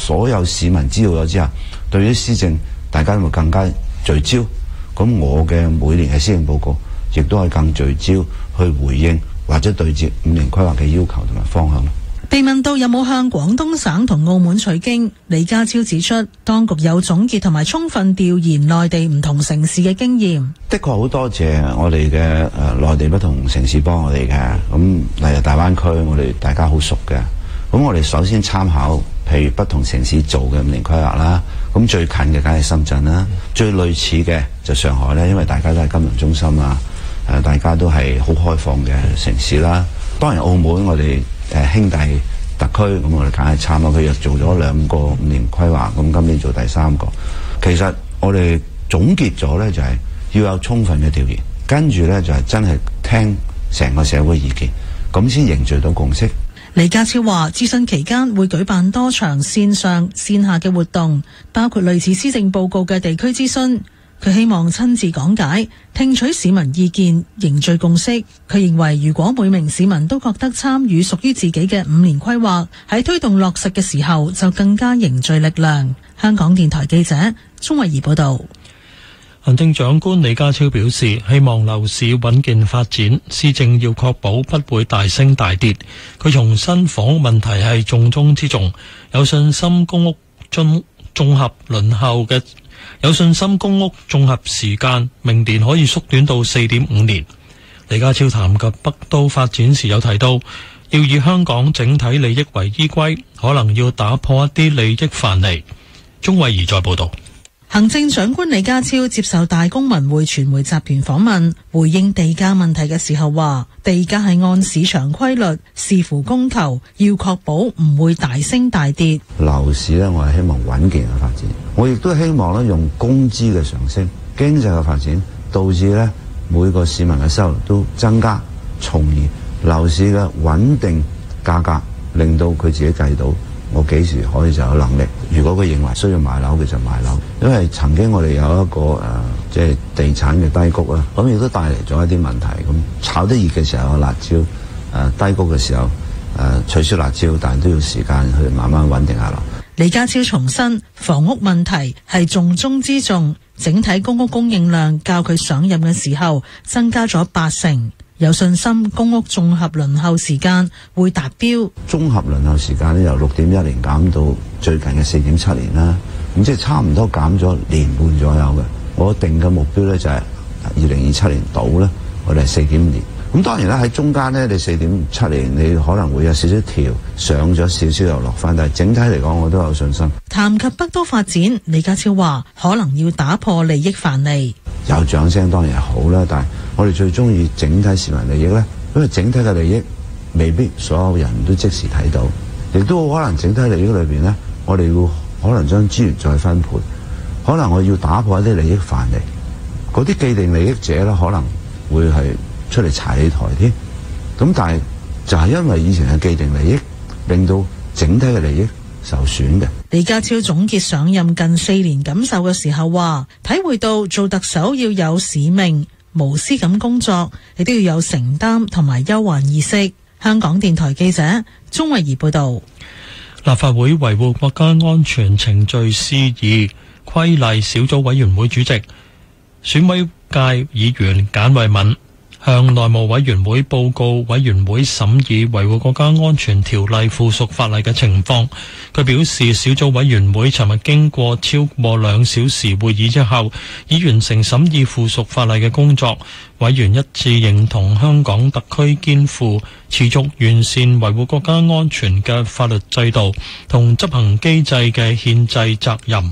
所有市民知道咗之後，對於施政大家會更加聚焦。咁我嘅每年嘅施政報告亦都可以更聚焦去回應或者對接5年規劃嘅要求同埋方向。 被問到有冇向廣東省同澳門取經，李家超指出，當局有總結同埋充分調研內地唔同城市嘅經驗。 的確好多謝我哋嘅內地不同城市幫我哋嘅。咁例如大灣區，我哋大家好熟嘅。咁我哋首先參考，譬如不同城市做嘅5年規劃啦。咁最近嘅梗係深圳啦，最類似嘅就上海咧，因為大家都係金融中心啊，大家都係好開放嘅城市啦。當然澳門我哋兄弟特區，咁我哋梗係參考佢，又做咗2個5年規劃，咁今年做第3個。其實我哋總結咗呢，就係要有充分嘅調研，跟住呢，就係真係聽成個社會意見，咁先凝聚到共識。 李家超話，諮詢期間會舉辦多場線上線下嘅活動，包括類似施政報告嘅地區諮詢。佢希望親自講解，聽取市民意見，凝聚共識。佢認為，如果每名市民都覺得參與屬於自己嘅5年規劃，喺推動落實嘅時候就更加凝聚力量。香港電台記者鍾慧儀報道。 行政長官李家超表示，希望樓市穩健發展，施政要確保不會大升大跌。佢重申房屋問題係重中之重，有信心公屋綜合輪候嘅。有信心公屋綜合時間明年可以縮短到4.5年。李家超談及北都發展時有提到，要以香港整體利益為依歸，可能要打破一啲利益藩籬。鍾慧儀再報道。 行政長官李家超接受大公文匯傳媒集團訪問，回應地價問題嘅時候話，地價係按市場規律，視乎供求，要確保唔會大升大跌。 樓市呢，我係希望穩健嘅發展，我亦都希望呢，用工資嘅上升、經濟嘅發展，導致呢每個市民嘅收入都增加，從而樓市嘅穩定價格，令到佢自己計到我幾時可以就有能力。如果佢認為需要買樓，佢就買樓。因為曾經我哋有一個即係地產嘅低谷啦，咁亦都帶嚟咗一啲問題。咁炒得熱嘅時候有辣椒，低谷嘅時候取消辣椒，但係都要時間去慢慢穩定下落。 李家超重申，房屋問題係重中之重，整體公屋供應量較佢上任嘅時候增加咗80%。有信心公屋綜合輪候時間會達標。綜合輪候時間呢，由6.1年減到最近嘅4.7年啦，咁即係差唔多減咗1年半左右嘅。我定嘅目標呢，就係2027年到呢，我哋係4.5年。咁當然啦，喺中間呢，你4.7年你可能會有少少調，上咗少少又落翻，但係整體嚟講我都有信心。談及北都發展，李家超話可能要打破利益藩籬。有掌聲當然係好啦，但係我哋最中意整體市民利益呢，因為整體嘅利益未必所有人都即時睇到，亦都可能整體利益裏邊呢，我哋要可能將資源再分配，可能我要打破一啲利益藩籬，嗰啲既定利益者呢，可能會係出嚟踩你台添。咁但係就係因為以前嘅既定利益，令到整體嘅利益受損嘅。李家超總結上任近4年感受嘅時候話，體會到做特首要有使命、無私咁工作，亦都要有承擔同埋憂患意識。香港電台記者鍾慧儀報道。 立法會維護國家安全程序事宜規例小組委員會主席、選委界議員簡慧敏向內務委員會報告委員會審議維護國家安全條例附屬法例嘅情況。佢表示，小組委員會尋日經過超過2小時會議之後，已完成審議附屬法例嘅工作。委員一致認同香港特區肩負持續完善維護國家安全嘅法律制度同執行機制嘅憲制責任。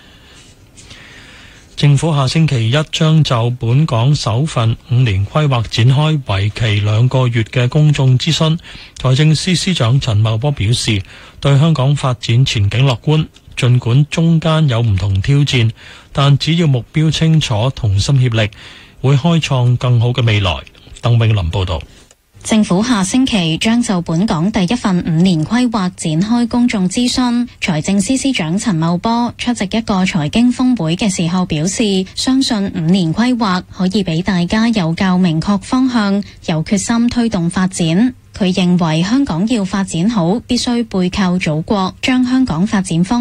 政府下星期一將就本港首份5年規劃展開為期2個月嘅公眾諮詢。財政司司長陳茂波表示，對香港發展前景樂觀，儘管中間有唔同挑戰，但只要目標清楚、同心協力，會開創更好嘅未來。鄧永林報導。 政府下星期將就本港第一份5年規劃展開公眾諮詢。財政司司長陳茂波出席一個財經峰會嘅時候表示，相信5年規劃可以俾大家有較明確方向，有決心推動發展。佢認為香港要發展好，必須背靠祖國，將香港發展方